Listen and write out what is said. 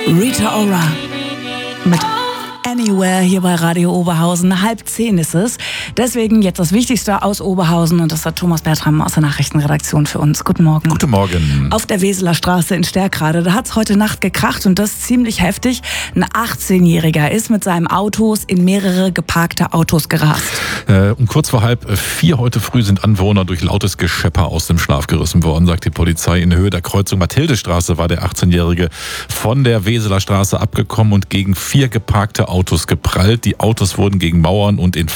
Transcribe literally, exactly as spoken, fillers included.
Rita Ora mit Anywhere hier bei Radio Oberhausen. Halb zehn ist es. Deswegen jetzt das Wichtigste aus Oberhausen und das hat Thomas Bertram aus der Nachrichtenredaktion für uns. Guten Morgen. Guten Morgen. Auf der Weseler Straße in Sterkrade, da hat es heute Nacht gekracht und das ziemlich heftig. Ein achtzehnjähriger ist mit seinem Autos in mehrere geparkte Autos gerast. Äh, um kurz vor halb vier heute früh sind Anwohner durch lautes Geschepper aus dem Schlaf gerissen worden, sagt die Polizei. In Höhe der Kreuzung Mathildestraße war der achtzehnjährige von der Weseler Straße abgekommen und gegen vier geparkte Autos geprallt. Die Autos wurden gegen Mauern und in